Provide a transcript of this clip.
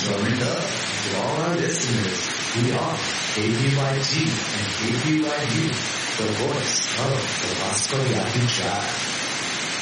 Reminder to all our listeners, we are KPYG and KPYU, the voice of the Vasco Yaki tribe.